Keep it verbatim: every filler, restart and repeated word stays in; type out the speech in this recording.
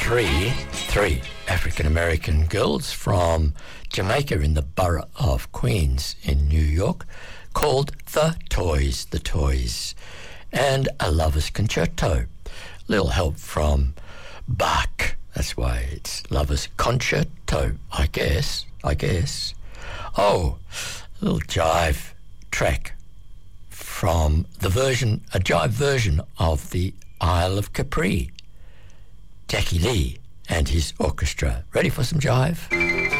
three, three African-American girls from Jamaica in the borough of Queens in New York called The Toys, The Toys, and A Lover's Concerto. Little help from Bach, that's why it's Lover's Concerto, I guess, I guess. Oh, a little jive track from the version, a jive version of the Isle of Capri. Jackie Lee and his orchestra. Ready for some jive?